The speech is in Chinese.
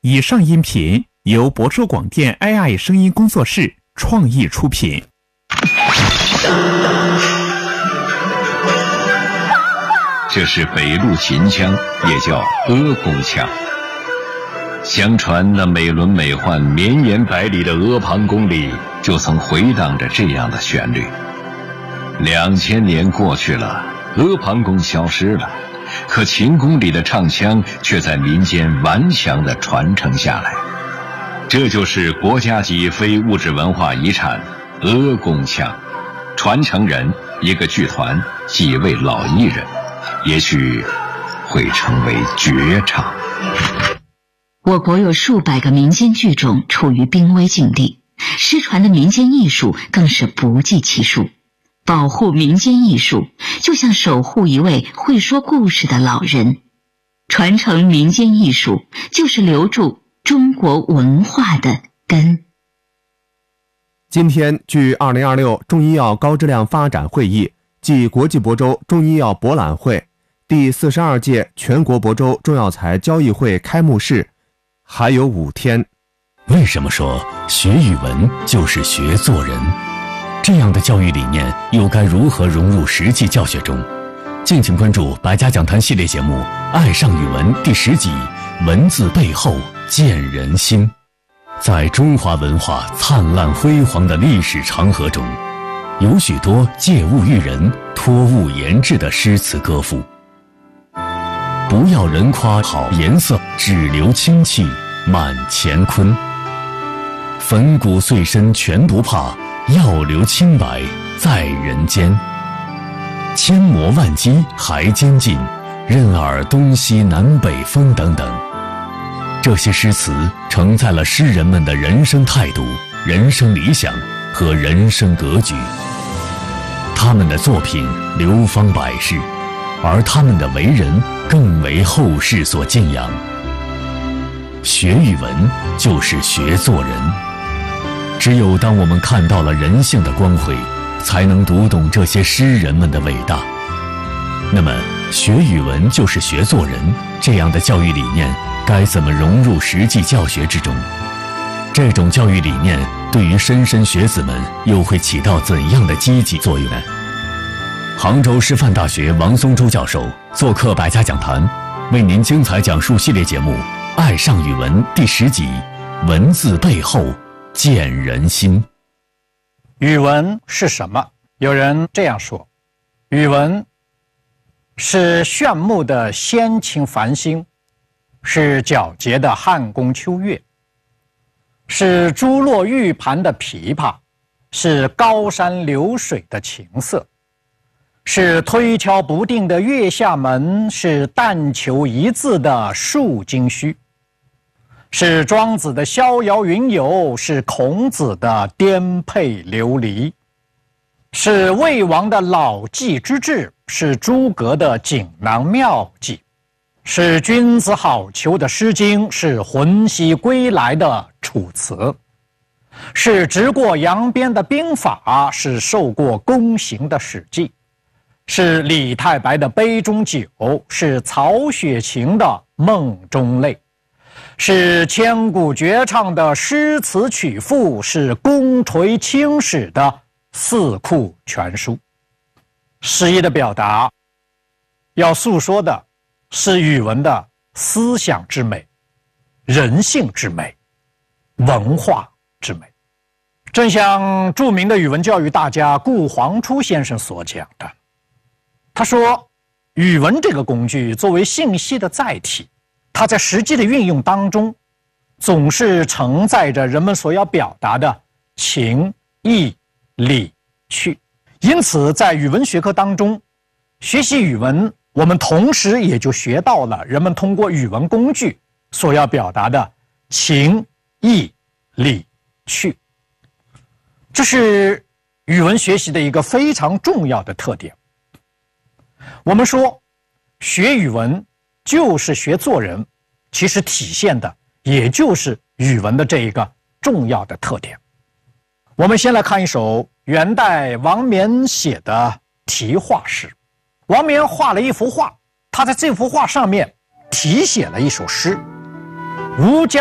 以上音频由博州广电 AI 声音工作室创意出品。 这是北路秦腔，也叫阿公腔。相传那美轮美奂、绵延百里的阿房宫里，就曾回荡着这样的旋律。2000年过去了，阿房宫消失了，可秦宫里的唱腔却在民间顽强地传承下来。这就是国家级非物质文化遗产阿公腔，传承人一个剧团，几位老艺人，也许会成为绝唱。 我国有数百个民间剧种处于濒危境地，失传的民间艺术更是不计其数。保护民间艺术，就像守护一位会说故事的老人。传承民间艺术，就是留住中国文化的根。 今天，据2026中医药高质量发展会议暨国际亳州中医药博览会第42届全国亳州中药材交易会开幕式还有5天。 为什么说学语文就是学做人？这样的教育理念又该如何融入实际教学中？敬请关注百家讲坛系列节目《爱上语文》第10集《文字背后见人心》。在中华文化灿烂辉煌的历史长河中，有许多借物喻人、托物言志的诗词歌赋。不要人夸好颜色，只留清气满乾坤。粉骨碎身全不怕，要留清白在人间。千磨万击还坚劲，任尔东西南北风等等。这些诗词承载了诗人们的人生态度、人生理想和人生格局。他们的作品流芳百世，而他们的为人更为后世所敬仰。学语文就是学做人。只有当我们看到了人性的光辉，才能读懂这些诗人们的伟大。那么，学语文就是学做人，这样的教育理念该怎么融入实际教学之中？这种教育理念对于莘莘学子们又会起到怎样的积极作用呢？杭州师范大学王松洲教授做客百家讲坛，为您精彩讲述系列节目《爱上语文》第10集《文字背后见人心》。 语文是什么？有人这样说，语文是炫目的先秦繁星，是皎洁的汉宫秋月，是珠落玉盘的琵琶，是高山流水的琴瑟，是推敲不定的月下门，是但求一字的述经须，是庄子的逍遥云游，是孔子的颠沛流离，是魏王的老骥之志，是诸葛的锦囊妙计，是君子好逑的《诗经》，是浑兮归来的楚辞，是执过扬鞭的兵法，是受过宫刑的《史记》，是李太白的杯中酒，是曹雪芹的梦中泪，是千古绝唱的诗词曲赋，是功垂青史的四库全书。诗意的表达要诉说的是语文的思想之美、人性之美、文化之美。正像著名的语文教育大家顾黄初先生所讲的，他说，语文这个工具作为信息的载体，它在实际的运用当中，总是承载着人们所要表达的情、义、理、趣。因此，在语文学科当中，学习语文，我们同时也就学到了人们通过语文工具所要表达的情、义、理、趣。这是语文学习的一个非常重要的特点。我们说，学语文就是学做人，其实体现的也就是语文的这一个重要的特点。我们先来看一首元代王冕写的题画诗。王冕画了一幅画，他在这幅画上面题写了一首诗：吾将